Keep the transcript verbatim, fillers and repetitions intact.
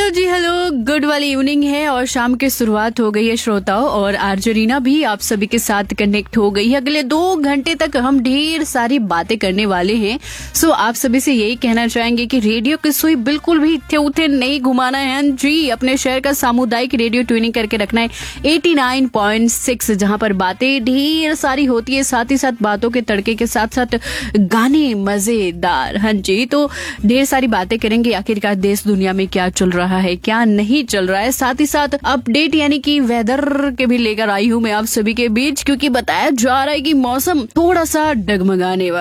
Hello जी hello, good वाली evening है और शाम की शुरुआत हो गई है श्रोताओं। और आरजे रीना भी आप सभी के साथ कनेक्ट हो गई है। अगले दो घंटे तक हम ढेर सारी बातें करने वाले हैं। सो आप सभी से यही कहना चाहेंगे कि रेडियो की सुई बिल्कुल भी इथे उथे नहीं घुमाना है जी। अपने शहर का सामुदायिक रेडियो ट्यूनिंग करके रखना है नवासी पॉइंट छह, जहाँ पर बातें ढेर सारी होती है, साथ ही साथ बातों के तड़के के साथ साथ गाने मजेदार। हाँ जी, तो ढेर सारी बातें करेंगे। आखिरकार देश दुनिया में क्या चल रहा है, क्या नहीं चल रहा है, साथ ही साथ अपडेट यानी कि वेदर के भी लेकर आई हूँ मैं आप सभी के बीच, क्योंकि बताया जा रहा है कि मौसम थोड़ा सा डगमगाने वाला